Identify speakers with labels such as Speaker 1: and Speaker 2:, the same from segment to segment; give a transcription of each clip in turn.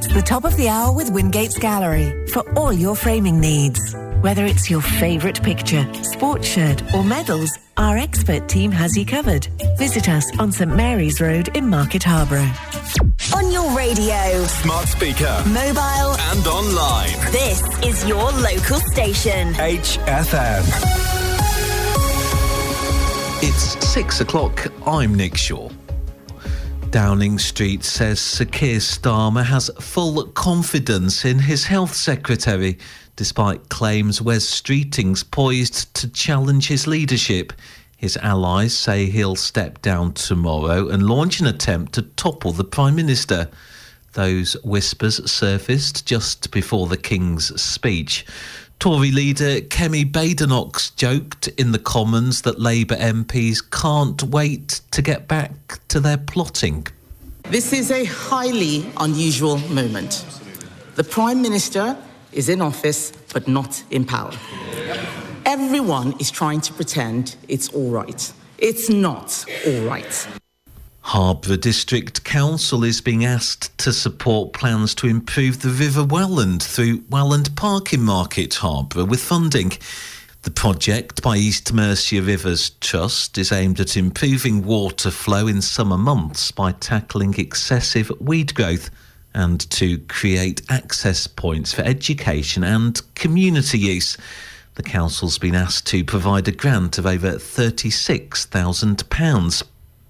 Speaker 1: It's the top of the hour with Wingate's Gallery for all your framing needs. Whether it's your favourite picture, sports shirt or medals, our expert team has you covered. Visit us on St Mary's Road in Market Harborough.
Speaker 2: On your radio,
Speaker 3: smart speaker,
Speaker 2: mobile
Speaker 3: and online.
Speaker 2: This is your local station.
Speaker 3: HFM.
Speaker 4: It's 6 o'clock. I'm Nick Shaw. Downing Street says Sir Keir Starmer has full confidence in his health secretary, despite claims Wes Streeting's poised to challenge his leadership. His allies say he'll step down tomorrow and launch an attempt to topple the Prime Minister. Those whispers surfaced just before the King's speech. Tory leader Kemi Badenoch joked in the Commons that Labour MPs can't wait to get back to their plotting.
Speaker 5: This is a highly unusual moment. The Prime Minister is in office, but not in power. Everyone is trying to pretend it's all right. It's not all right.
Speaker 4: Harborough District Council is being asked to support plans to improve the River Welland through Welland Park in Market Harborough with funding. The project by East Mercia Rivers Trust is aimed at improving water flow in summer months by tackling excessive weed growth and to create access points for education and community use. The council's been asked to provide a grant of over £36,000.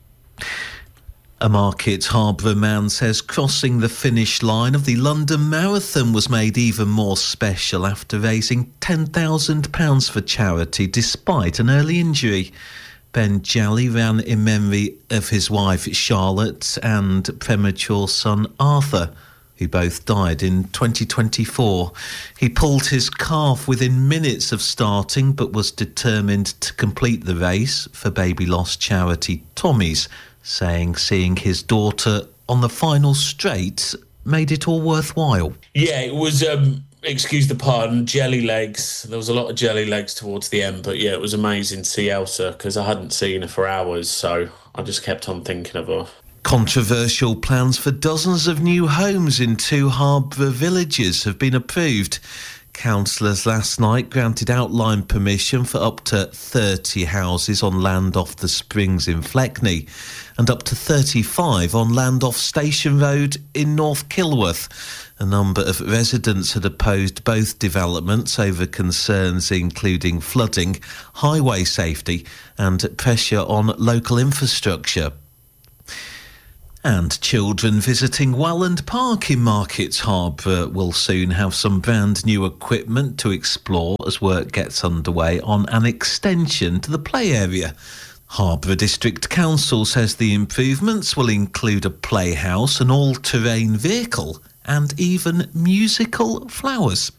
Speaker 4: A Market Harborough man says crossing the finish line of the London Marathon was made even more special after raising £10,000 for charity despite an early injury. Ben Jolly ran in memory of his wife Charlotte and premature son Arthur, who both died in 2024. He pulled his calf within minutes of starting but was determined to complete the race for baby loss charity Tommy's, saying seeing his daughter on the final straight made it all worthwhile.
Speaker 6: Yeah, it was, excuse the pun, jelly legs. There was a lot of jelly legs towards the end, but yeah, it was amazing to see Elsa because I hadn't seen her for hours, so I just kept on thinking of her.
Speaker 4: Controversial plans for dozens of new homes in 2 Harborough villages have been approved. Councillors last night granted outline permission for up to 30 houses on land off the Springs in Fleckney and up to 35 on land off Station Road in North Kilworth. A number of residents had opposed both developments over concerns including flooding, highway safety and pressure on local infrastructure. And children visiting Welland Park in Market Harborough will soon have some brand new equipment to explore as work gets underway on an extension to the play area. Harborough District Council says the improvements will include a playhouse, an all-terrain vehicle and even musical flowers.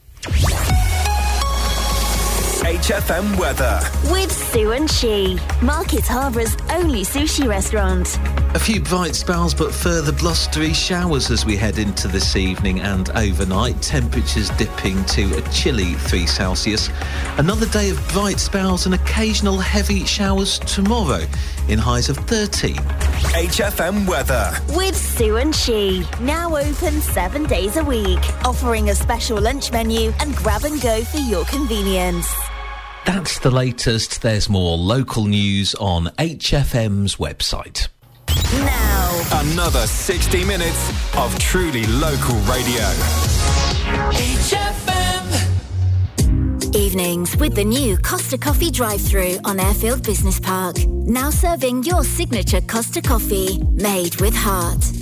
Speaker 3: HFM weather.
Speaker 2: With Sue and She, Market Harbour's only sushi restaurant.
Speaker 4: A few bright spells but further blustery showers as we head into this evening and overnight. Temperatures dipping to a chilly 3 Celsius. Another day of bright spells and occasional heavy showers tomorrow in highs of 13.
Speaker 3: HFM weather.
Speaker 2: With Sue and She, now open 7 days a week, offering a special lunch menu and grab and go for your convenience.
Speaker 4: That's the latest. There's more local news on HFM's website.
Speaker 2: Now,
Speaker 3: Another 60 minutes of truly local radio.
Speaker 2: HFM. Evenings with the new Costa Coffee drive-thru on Airfield Business Park. Now serving your signature Costa Coffee, made with heart.